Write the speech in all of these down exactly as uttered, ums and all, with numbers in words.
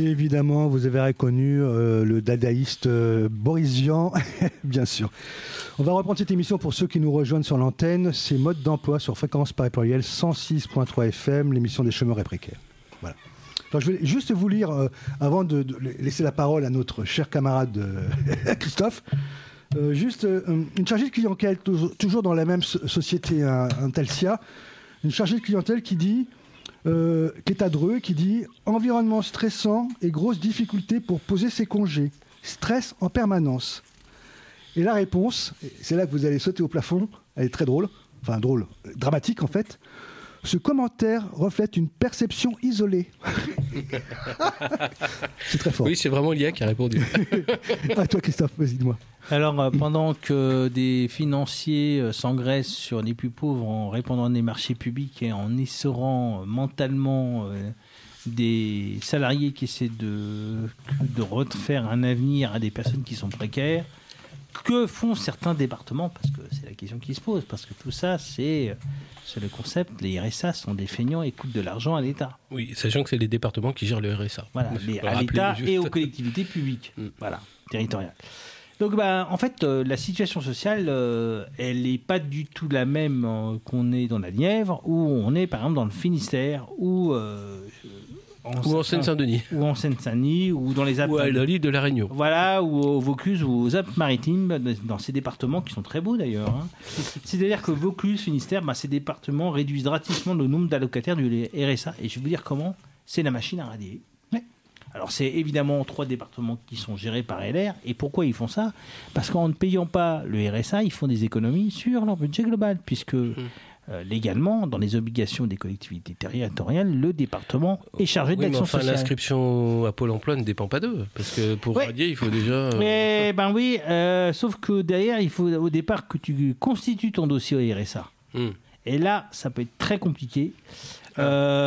évidemment, vous avez reconnu euh, le dadaïste euh, Boris Vian, bien sûr. On va reprendre cette émission pour ceux qui nous rejoignent sur l'antenne. C'est Mode d'emploi sur Fréquence Paris Pluriel cent six virgule trois F M, l'émission des chômeurs et précaires. Voilà. Alors, je vais juste vous lire, euh, avant de, de laisser la parole à notre cher camarade euh, Christophe, euh, juste euh, une chargée de clientèle, toujours, toujours dans la même so- société, un, un Telsia, une chargée de clientèle qui dit, euh, qui est à Dreux, qui dit « Environnement stressant et grosse difficulté pour poser ses congés. Stress en permanence. » Et la réponse, c'est là que vous allez sauter au plafond, elle est très drôle, enfin drôle, dramatique en fait. Ce commentaire reflète une perception isolée. C'est très fort. Oui, c'est vraiment Lia qui a répondu. À toi, Christophe, vas-y, dis-moi. Alors, euh, pendant que des financiers euh, s'engraissent sur les plus pauvres en répandant des marchés publics et en essorant euh, mentalement euh, des salariés qui essaient de, de refaire un avenir à des personnes qui sont précaires, que font certains départements ? Parce que c'est la question qui se pose. Parce que tout ça, c'est, c'est le concept. Les R S A sont des feignants et coûtent de l'argent à l'État. Oui, sachant que c'est les départements qui gèrent le R S A. Voilà, les, à l'État et aux collectivités publiques. Mm. Voilà, territoriales. Donc, bah, en fait, euh, la situation sociale, euh, elle n'est pas du tout la même euh, qu'on est dans la Nièvre, ou on est, par exemple, dans le Finistère, ou... Euh, En ou en Seine-Saint-Denis. Ou en Seine-Saint-Denis, ou dans les Alpes. Ou à l'île de la Réunion. Voilà, ou au Vaucluse, ou aux Alpes-Maritimes, dans ces départements qui sont très beaux d'ailleurs. Hein. C'est-à-dire que Vaucluse, Finistère, bah, ces départements réduisent drastiquement le nombre d'allocataires du R S A. Et je vais vous dire comment, c'est la machine à radier. Ouais. Alors c'est évidemment trois départements qui sont gérés par L R. Et pourquoi ils font ça ? Parce qu'en ne payant pas le R S A, ils font des économies sur leur budget global, puisque... Mmh. Euh, légalement, dans les obligations des collectivités territoriales, le département est chargé de oui, l'action mais enfin, sociale. L'inscription à Pôle emploi ne dépend pas d'eux, parce que pour ouais. radier, il faut déjà... Euh... Mais, ben oui, euh, sauf que derrière, il faut au départ que tu constitues ton dossier au R S A. Mm. Et là, ça peut être très compliqué. Ah.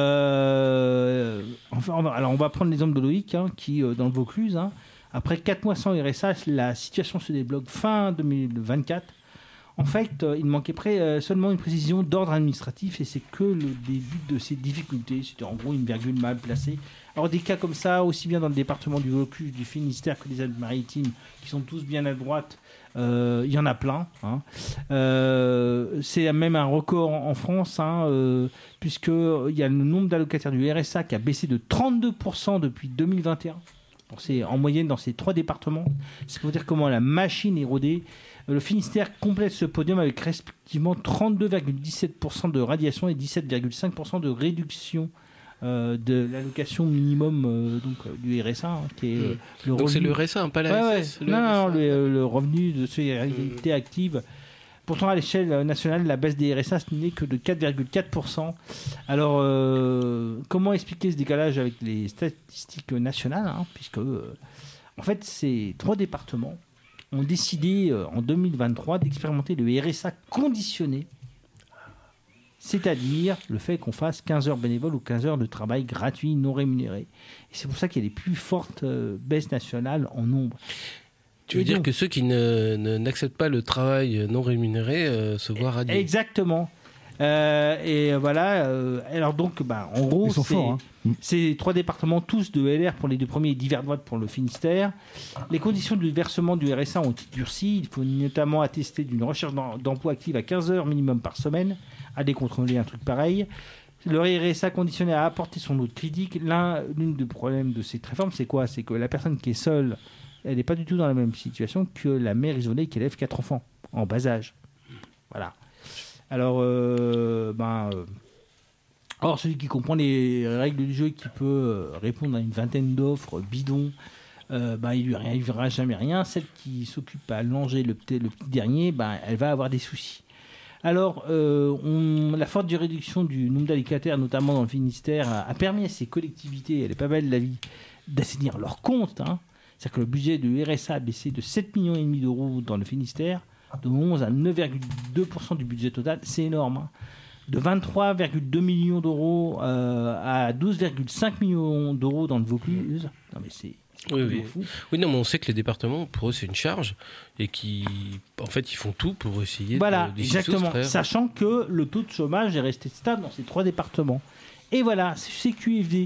Euh, enfin, on va, alors, on va prendre l'exemple de Loïc, hein, qui, euh, dans le Vaucluse, hein, après quatre mois sans R S A, la situation se débloque fin deux mille vingt-quatre. En fait, euh, il manquait près, euh, seulement une précision d'ordre administratif et c'est que le début de ces difficultés. C'était en gros une virgule mal placée. Alors des cas comme ça, aussi bien dans le département du Vaucluse, du Finistère que des Alpes-Maritimes, qui sont tous bien à droite, euh, il y en a plein. Hein. Euh, c'est même un record en, en France, hein, euh, puisqu'il y a le nombre d'allocataires du R S A qui a baissé de trente-deux pour cent depuis deux mille vingt et un. Bon, c'est en moyenne dans ces trois départements. C'est pour dire comment la machine est rodée. Le Finistère complète ce podium avec respectivement trente-deux virgule dix-sept pour cent de radiation et dix-sept virgule cinq pour cent de réduction euh, de l'allocation minimum euh, donc, euh, du R S A. Hein, qui est, euh, le donc revenu... c'est le R S A, hein, pas la ouais, S S, ouais. le Non, R S A. non, le, le revenu de solidarité mmh. active. Pourtant, à l'échelle nationale, la baisse des R S A n'est que de quatre virgule quatre pour cent. Alors, euh, comment expliquer ce décalage avec les statistiques nationales hein, puisque, euh, en fait, ces trois départements ont décidé euh, en deux mille vingt-trois d'expérimenter le R S A conditionné, c'est-à-dire le fait qu'on fasse quinze heures bénévoles ou quinze heures de travail gratuit, non rémunéré. Et c'est pour ça qu'il y a les plus fortes euh, baisses nationales en nombre. Tu veux Et dire donc, que ceux qui ne, ne, n'acceptent pas le travail non rémunéré euh, se voient radier. Exactement. Euh, et voilà. Euh, alors donc, bah, en gros, Ils sont c'est, forts, hein. c'est trois départements, tous de L R pour les deux premiers et divers droite pour le Finistère. Les conditions de versement du R S A ont été durcies. Il faut notamment attester d'une recherche d'emploi active à quinze heures minimum par semaine. À décontrôler un truc pareil. Le R S A conditionné a apporté son lot de critiques. L'un, l'une des problèmes de cette réforme, c'est quoi ? C'est que la personne qui est seule, elle n'est pas du tout dans la même situation que la mère isolée qui élève quatre enfants en bas âge. Voilà. Alors, euh, ben, euh, or celui qui comprend les règles du jeu et qui peut euh, répondre à une vingtaine d'offres bidons, euh, ben, il lui arrivera jamais rien. Celle qui s'occupe à langer le petit, le petit dernier, ben, elle va avoir des soucis. Alors, euh, on, la forte réduction du nombre d'allocataires, notamment dans le Finistère, a, a permis à ces collectivités, elle est pas belle la vie, d'assainir leurs comptes. Hein. C'est-à-dire que le budget de R S A a baissé de sept virgule cinq millions d'euros dans le Finistère, de onze à neuf virgule deux pour cent du budget total, c'est énorme. Hein. De vingt-trois virgule deux millions d'euros euh, à douze virgule cinq millions d'euros dans le Vaucluse. Non mais c'est, c'est oui, oui. fou. Oui, non, mais on sait que les départements, pour eux, c'est une charge et qui, en fait, ils font tout pour essayer voilà, de, de exactement. Sachant que le taux de chômage est resté stable dans ces trois départements. Et voilà, C Q F D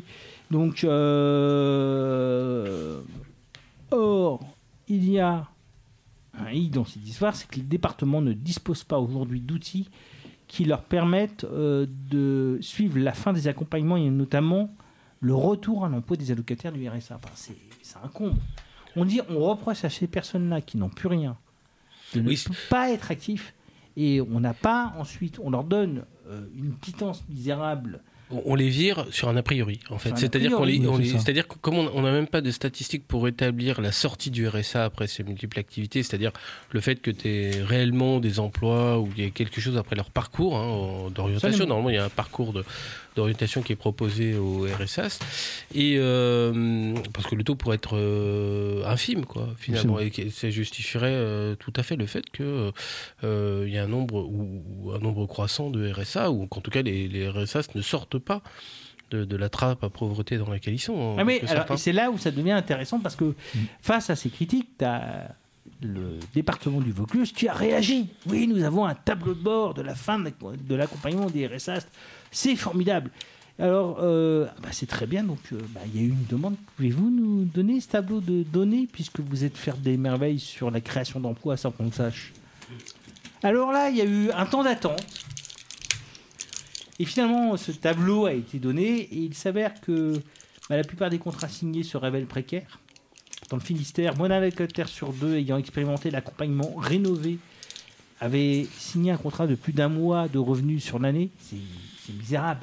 Donc, euh... or, il y a un hic dans cette histoire, c'est que les départements ne disposent pas aujourd'hui d'outils qui leur permettent euh, de suivre la fin des accompagnements et notamment le retour à l'emploi des allocataires du R S A. Enfin, c'est, c'est un comble. On dit, on reproche à ces personnes-là qui n'ont plus rien de ne Oui, pas être actifs et on n'a pas ensuite, on leur donne euh, une pitance misérable. On les vire sur un a priori, en fait. Sur un C'est-à-dire, a priori, qu'on les, oui, on c'est les- ça. c'est-à-dire que comme on n'a même pas de statistiques pour établir la sortie du R S A après ces multiples activités, c'est-à-dire le fait que tu aies réellement des emplois ou il y a quelque chose après leur parcours hein, d'orientation. Absolument. Normalement, il y a un parcours de, d'orientation qui est proposé au R S A. Et, euh, parce que le taux pourrait être euh, infime, quoi, finalement. Et que ça justifierait euh, tout à fait le fait qu'il euh, y a un nombre, ou, ou un nombre croissant de R S A, ou qu'en tout cas les, les R S A ne sortent pas de, de la trappe à pauvreté dans laquelle ils sont. Ah mais, Parce que alors, certains- et c'est là où ça devient intéressant parce que face à ces critiques, tu as le département du Vaucluse qui a réagi. Oui, nous avons un tableau de bord de la fin de de l'accompagnement des R S A. C'est formidable. Alors, euh, bah, c'est très bien. Donc, euh, bah, il y a eu une demande. Pouvez-vous nous donner ce tableau de données puisque vous êtes faire des merveilles sur la création d'emplois sans qu'on le sache. Alors là, il y a eu un temps d'attente. Et finalement, ce tableau a été donné et il s'avère que bah, la plupart des contrats signés se révèlent précaires. Dans le Finistère, moins d'un allocataire sur deux ayant expérimenté l'accompagnement rénové avait signé un contrat de plus d'un mois de revenus sur l'année. C'est, c'est misérable.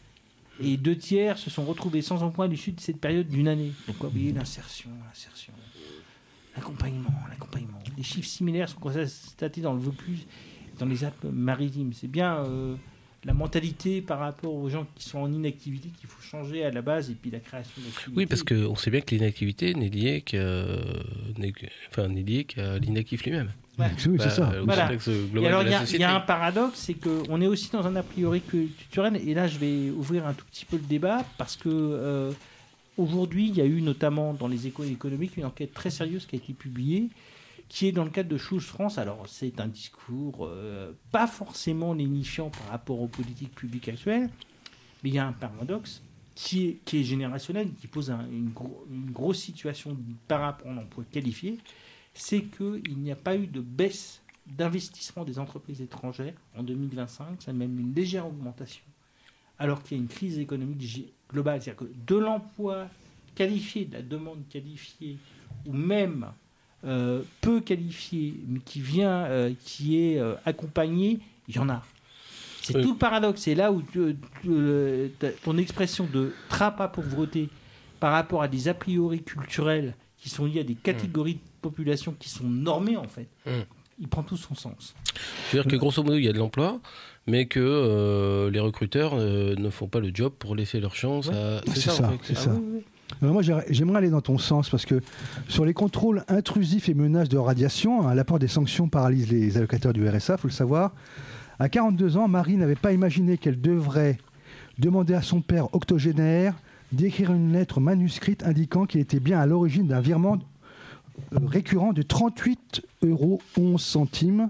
Et deux tiers se sont retrouvés sans emploi à l'issue de cette période d'une année. Donc, vous voyez, l'insertion, l'insertion, l'accompagnement, l'accompagnement. Des chiffres similaires sont constatés dans le Vaucluse et dans les Alpes-Maritimes. C'est bien euh, la mentalité par rapport aux gens qui sont en inactivité qu'il faut changer à la base et puis la création d'activité. Oui, parce qu'on sait bien que l'inactivité n'est liée qu'à, n'est, enfin, n'est liée qu'à l'inactif lui-même. Ouais. Oui, c'est ça. Au Voilà. contexte Et global alors, de il y, la a- il société. y a un paradoxe, c'est qu'on est aussi dans un a priori culturel, et là, je vais ouvrir un tout petit peu le débat, parce que euh, aujourd'hui, il y a eu notamment dans les échos économiques une enquête très sérieuse qui a été publiée, qui est dans le cadre de Choose France. Alors, c'est un discours euh, pas forcément lénifiant par rapport aux politiques publiques actuelles, mais il y a un paradoxe qui est, qui est générationnel, qui pose un- une, gros- une grosse situation par rapport à l'emploi qualifié, c'est qu'il n'y a pas eu de baisse d'investissement des entreprises étrangères en deux mille vingt-cinq, c'est même une légère augmentation, alors qu'il y a une crise économique gé- globale. C'est-à-dire que de l'emploi qualifié, de la demande qualifiée, ou même euh, peu qualifié, mais qui vient, euh, qui est euh, accompagné, il y en a. C'est Oui. tout le paradoxe. C'est là où tu- tu- euh, ta- ton expression de trappe à pauvreté par rapport à des a priori culturels qui sont liés à des catégories de population qui sont normées, en fait, Mm. il prend tout son sens. C'est-à-dire que grosso modo, il y a de l'emploi, mais que euh, les recruteurs euh, ne font pas le job pour laisser leur chance Ouais. à... C'est en ça, fait. c'est Ah ça. oui. oui, oui. Alors moi, j'aimerais- j'aimerais aller dans ton sens parce que sur les contrôles intrusifs et menaces de radiation, hein, l'apport des sanctions paralyse les allocataires du R S A, il faut le savoir. À quarante-deux ans, Marie n'avait pas imaginé qu'elle devrait demander à son père octogénaire d'écrire une lettre manuscrite indiquant qu'il était bien à l'origine d'un virement euh, récurrent de trente-huit euros onze centimes.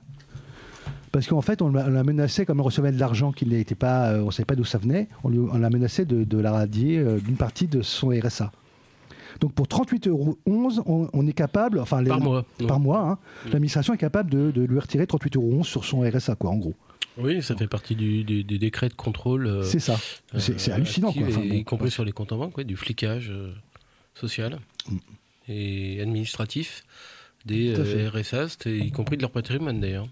Parce qu'en fait, on la, on la menaçait, comme elle recevait de l'argent qui n'était pas, euh, on ne savait pas d'où ça venait, on, lui- on la menaçait de, de la radier euh, d'une partie de son R S A. Donc pour trente-huit euros onze, on, on est capable, enfin les- Par mois. par mois, hein, l'administration est capable de, de lui retirer trente-huit euros onze sur son R S A, quoi, en gros. Oui, ça fait partie du, du- des décrets de contrôle. euh, C'est ça. C'est euh, c'est hallucinant, quoi. actifs, Enfin, et- bon. y compris sur les comptes en banque, ouais, du flicage euh, social Mm. et administratif des Tout à fait. euh, R S A, c'était- y compris de leur patrimoine d'ailleurs.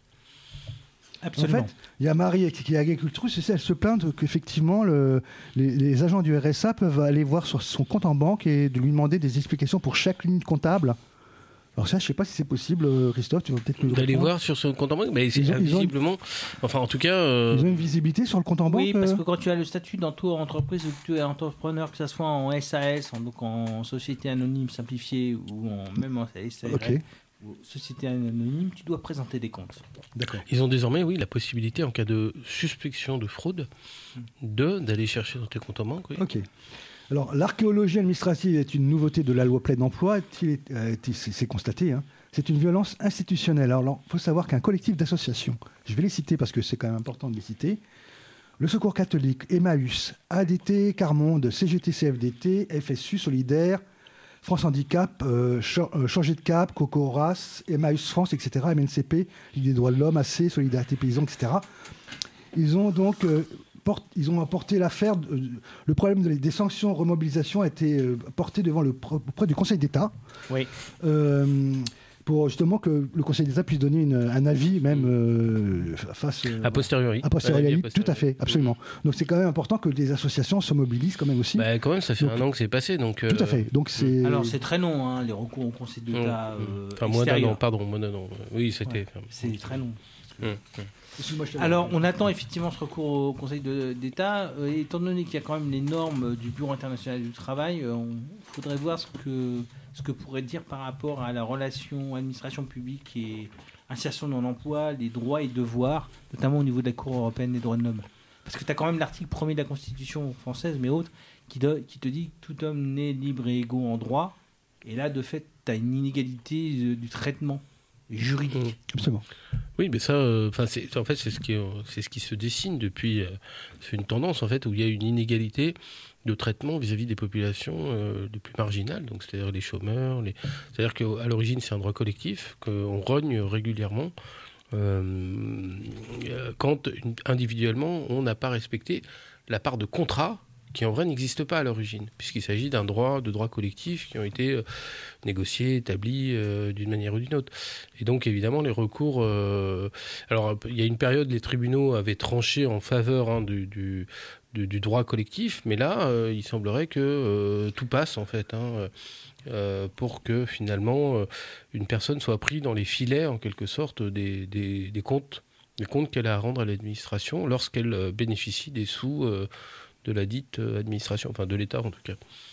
En Absolument. fait, il y a Marie qui qui est agricultrice, et c'est- elle se plaint qu'effectivement, le, les, les agents du R S A peuvent aller voir sur son compte en banque et de lui demander des explications pour chaque ligne comptable. Alors ça, je ne sais pas si c'est possible, euh, Christophe, tu vas peut-être nous D'aller répondre. voir sur son compte en banque, mais c'est Ils ont- ils ont- visiblement, enfin en tout cas, euh, Ils ont une visibilité sur le compte en banque Oui, parce euh que quand tu as le statut d'entreprise ou que tu es entrepreneur, que ce soit en S A S, en, donc en société anonyme simplifiée ou en, même en S A R L, Ok, ou société anonyme, tu dois présenter des comptes. d'accord. ils ont désormais, oui, la possibilité en cas de suspicion de fraude, de d'aller chercher dans tes comptes en banque. Oui. Ok. Alors, l'archéologie administrative est une nouveauté de la loi plein emploi. C'est euh, c'est- c'est constaté. Hein. C'est une violence institutionnelle. Alors, il faut savoir qu'un collectif d'associations, je vais les citer parce que c'est quand même important de les citer, le Secours catholique, Emmaüs, A D T, Carmonde, C G T C F D T, F S U Solidaire, France Handicap, euh, Changer de Cap, Cocoras, Emmaüs France, et cetera, M N C P, Ligue des droits de l'homme, A C, Solidarité Paysan, et cetera. Ils ont donc euh, porte, ils ont apporté l'affaire, euh, le problème des, des sanctions remobilisation a été euh, porté devant le, auprès du Conseil d'État. Oui. Euh, pour justement que le Conseil d'État puisse donner une, un avis même euh, face euh, a posteriori. A posteriori, ouais, tout à fait, absolument. Mmh. Donc c'est quand même important que des associations se mobilisent quand même aussi. Bah, quand même, ça fait donc, un an que c'est passé, donc. Tout à fait. Donc c'est. Alors c'est très long, hein, les recours au Conseil d'État. Mmh. Euh, enfin moins d'un an, pardon, moins d'un an. Oui, c'était. Ouais, c'est très long. Mmh. Alors, on attend effectivement ce recours au Conseil de, d'État. Euh, étant donné qu'il y a quand même les normes du Bureau international du travail, il euh, faudrait voir ce que, ce que pourrait dire par rapport à la relation administration publique et insertion dans l'emploi, les droits et devoirs, notamment au niveau de la Cour européenne des droits de l'homme. Parce que tu as quand même l'article premier de la Constitution française, mais autre, qui, do, qui te dit que tout homme né libre et égaux en droit. Et là, de fait, tu as une inégalité de, du traitement juridique. Absolument. Oui, mais ça, euh, c'est, en fait, c'est ce qui, c'est ce qui se dessine depuis. Euh, c'est une tendance en fait où il y a une inégalité de traitement vis-à-vis des populations euh, les plus marginales, donc c'est-à-dire les chômeurs. Les... C'est-à-dire qu'à l'origine, c'est un droit collectif qu'on rogne régulièrement euh, quand individuellement on n'a pas respecté la part de contrat qui en vrai n'existe pas à l'origine, puisqu'il s'agit d'un droit, de droits collectifs qui ont été euh, négociés, établis euh, d'une manière ou d'une autre. Et donc évidemment les recours... Euh, alors il y a une période, les tribunaux avaient tranché en faveur hein, du, du, du, du droit collectif, mais là euh, il semblerait que euh, tout passe en fait, hein, euh, pour que finalement euh, une personne soit prise dans les filets en quelque sorte des, des, des comptes, des comptes qu'elle a à rendre à l'administration lorsqu'elle euh, bénéficie des sous... Euh, de la dite administration, enfin de l'État en tout cas.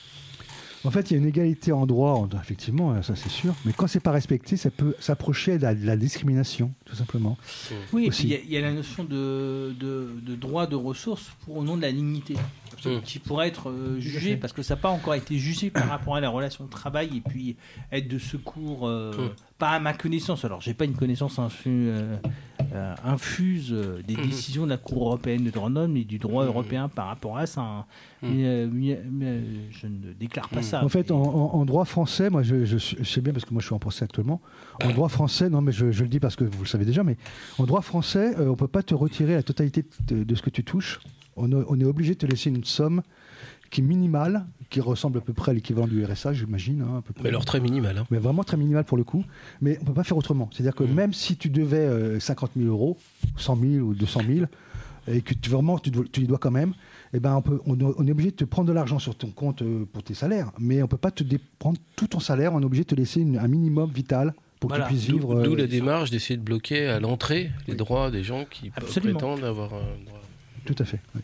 En fait, il y a une égalité en droit, effectivement, ça c'est sûr, mais quand c'est pas respecté, ça peut s'approcher de la, de la discrimination, tout simplement. Oui, il y, y a la notion de, de, de droit de ressources pour, au nom de la dignité, mmh. qui pourrait être euh, jugé, parce que ça n'a pas encore été jugé par rapport à la relation de travail et puis aide de secours, euh, mmh. pas à ma connaissance. Alors, j'ai pas une connaissance infu, euh, euh, infuse euh, des mmh. décisions de la Cour européenne des droits de l'homme et du droit mmh. européen par rapport à ça. Hein. Mmh. Mais, euh, mais, mais, je ne déclare pas mmh. ça. En fait, en, en, en droit français, moi je, je, je sais bien parce que moi je suis en procès actuellement. En droit français, non mais je, je le dis parce que vous le savez déjà, mais en droit français, euh, on ne peut pas te retirer la totalité de, de ce que tu touches. On, on est obligé de te laisser une somme qui est minimale, qui ressemble à peu près à l'équivalent du R S A, j'imagine. Hein, à peu près. Mais alors très minimale. Hein. Mais vraiment très minimale pour le coup. Mais on ne peut pas faire autrement. C'est-à-dire que mmh. même si tu devais euh, cinquante mille euros, cent mille ou deux cent mille, et que tu, vraiment tu, tu les dois quand même, eh ben on, peut, on, on est obligé de te prendre de l'argent sur ton compte euh, pour tes salaires, mais on ne peut pas te dé- prendre tout ton salaire, on est obligé de te laisser une, un minimum vital pour voilà. que tu puisses vivre. D'où, d'où euh, la démarche d'essayer de bloquer à l'entrée les oui. droits des gens qui Absolument. prétendent avoir un droit. Tout à fait. Oui.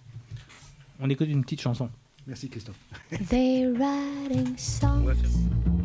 On écoute une petite chanson. Merci Christophe. They're writing songs